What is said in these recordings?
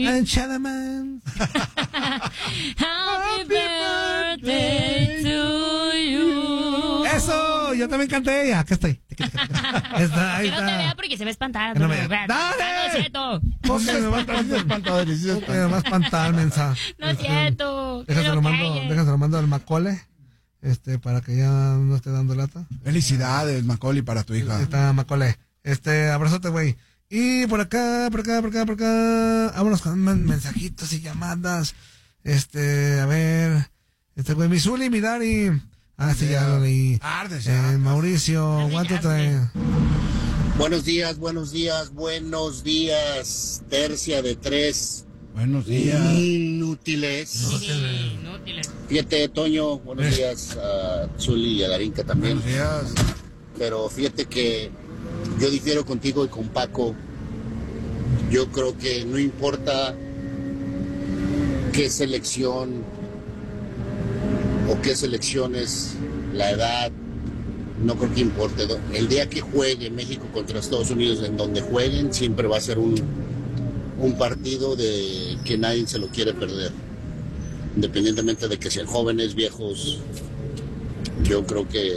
And Shadaman. Happy birthday to you. Eso, yo también canté ella. Acá estoy. Está, ahí Que no te está. vea porque se va a espantar. Que no No, me- ¡Dale! no es cierto. ¿Cómo que me va a espantar? Me va a espantar, mensa. No es cierto. Que Déjaselo lo mando, calles. déjaselo mando al Macole, para que ya no esté dando lata. Felicidades, Macaulay, para tu hija. Está Macole. Abrazote, güey. Y por acá. Vámonos con mensajitos y llamadas. A ver. Güey, mi Zuli, mi Dari. Ah, sí, ya lo leí. Ardes, ya. Mauricio, ¿cuánto trae? Buenos días. Tercia de 3. Buenos días. Inútiles. Inútiles. Fíjate, Toño, buenos días a Zuli y a Darinka también. Buenos días. Pero fíjate que yo difiero contigo y con Paco. Yo creo que no importa qué selección o qué selecciones, la edad, no creo que importe. El día que juegue México contra Estados Unidos, en donde jueguen, siempre va a ser un partido de que nadie se lo quiere perder. Independientemente de que sean jóvenes, viejos, yo creo que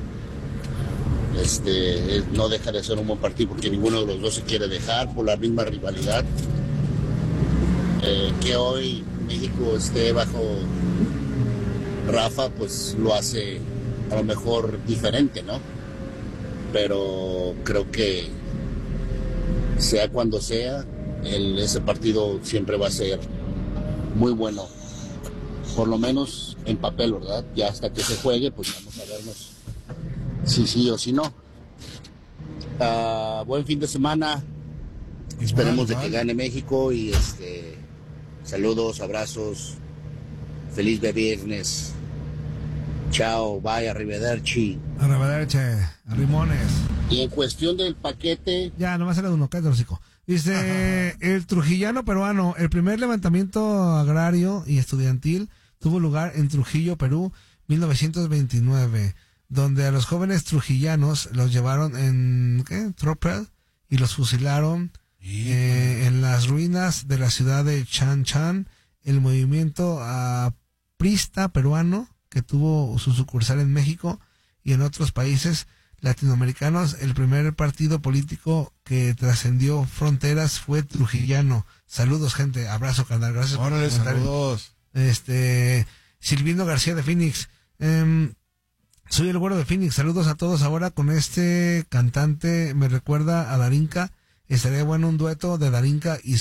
no deja de ser un buen partido porque ninguno de los dos se quiere dejar por la misma rivalidad. Que hoy México esté bajo Rafa, pues lo hace a lo mejor diferente, ¿no? Pero creo que sea cuando sea, ese partido siempre va a ser muy bueno, por lo menos en papel, ¿verdad? Ya hasta que se juegue, pues vamos a vernos si sí o si no. Buen fin de semana. Esperemos de que gane México y saludos, abrazos, feliz viernes. Chao, bye, arrivederci. Arrivederci, arrimones. Y en cuestión del paquete, Ya, nomás era de uno, cállate el hocico. Dice, el trujillano peruano, el primer levantamiento agrario y estudiantil tuvo lugar en Trujillo, Perú, 1929, donde a los jóvenes trujillanos los llevaron en, tropel, y los fusilaron en las ruinas de la ciudad de Chan Chan. El movimiento aprista peruano, que tuvo su sucursal en México y en otros países latinoamericanos, el primer partido político que trascendió fronteras fue trujillano. Saludos, gente. Abrazo, carnal. Gracias por Órale, el comentario. saludos. Silvino García de Phoenix. Soy el güero de Phoenix. Saludos a todos. Ahora con este cantante me recuerda a Darinka. Estaría bueno un dueto de Darinka y